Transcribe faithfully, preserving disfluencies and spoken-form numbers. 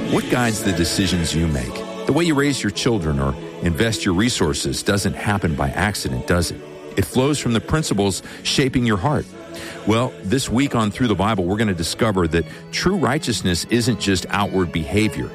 What guides the decisions you make? The way you raise your children or invest your resources doesn't happen by accident, does it? It flows from the principles shaping your heart. Well, this week on Through the Bible, we're going to discover that true righteousness isn't just outward behavior.